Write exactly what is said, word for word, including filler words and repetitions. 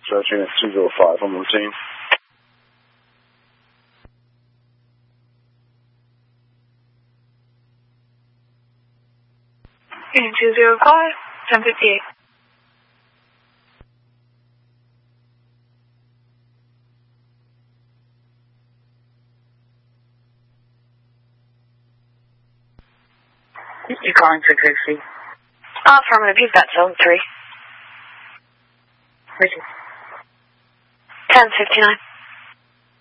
Search unit two zero five on routine. Unit two zero five, ten fifty-eight. You're calling for Gracie. Uh, affirmative, you've got zone three. Richard. ten fifty-nine.